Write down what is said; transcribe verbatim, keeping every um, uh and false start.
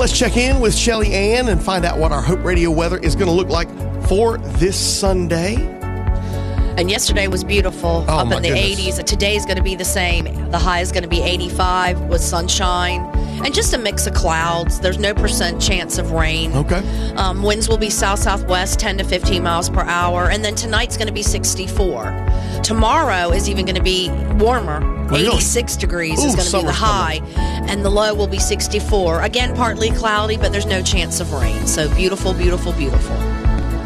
let's check in with Shelly Ann and find out what our Hope Radio weather is going to look like for this Sunday. And yesterday was beautiful, Oh, up my in the goodness. eighties. Today is going to be the same. The high is going to be eighty-five with sunshine and just a mix of clouds. There's no percent chance of rain. Okay. Um, winds will be south-southwest, ten to fifteen miles per hour. And then tonight's going to be sixty-four. Tomorrow is even going to be warmer. Really? eighty-six degrees Ooh, is going to be the summer's high. And the low will be sixty-four. Again, partly cloudy, but there's no chance of rain. So beautiful, beautiful, beautiful.